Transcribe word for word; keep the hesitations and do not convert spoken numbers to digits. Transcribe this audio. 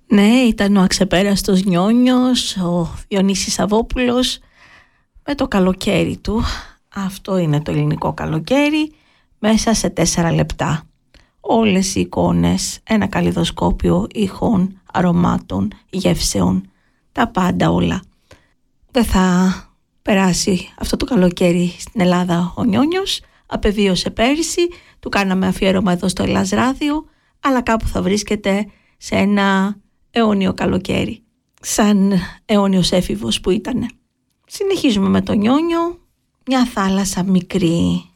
Ναι, ήταν ο αξεπέραστος Νιόνιος, ο Διονύσης Σαββόπουλος, με το καλοκαίρι του. Αυτό είναι το ελληνικό καλοκαίρι, μέσα σε τέσσερα λεπτά. Όλες οι εικόνες, ένα καλλιδοσκόπιο ήχων, αρωμάτων, γεύσεων, τα πάντα όλα. Δεν θα περάσει αυτό το καλοκαίρι στην Ελλάδα ο Νιόνιος, απεβίωσε πέρυσι, του κάναμε αφιέρωμα εδώ στο Ελλάς Ράδιο, αλλά κάπου θα βρίσκεται σε ένα αιώνιο καλοκαίρι, σαν αιώνιος έφηβος που ήτανε. Συνεχίζουμε με τον Νιόνιο, μια θάλασσα μικρή